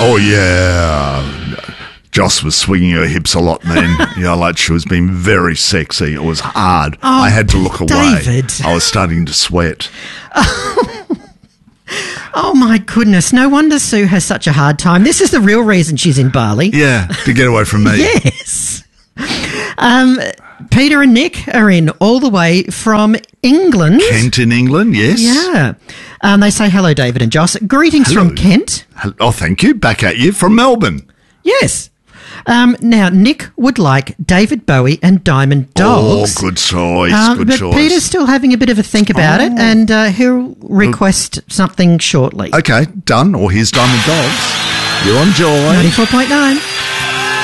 Oh, yeah. Joss was swinging her hips a lot then. Like she was being very sexy. It was hard. I had to look away. David. I was starting to sweat. Oh, my goodness. No wonder Sue has such a hard time. This is the real reason she's in Bali. Yeah, to get away from me. Yes. Peter and Nick are in all the way from England. Kent in England, yes. Yeah. They say hello, David and Joss. Greetings from Kent. Oh, thank you. Back at you from Melbourne. Yes. Now, Nick would like David Bowie and Diamond Dogs. Oh, good choice, good but choice. Peter's still having a bit of a think about it, and he'll request something shortly. Okay, done. Or here's Diamond Dogs. You're on Joy. 94.9.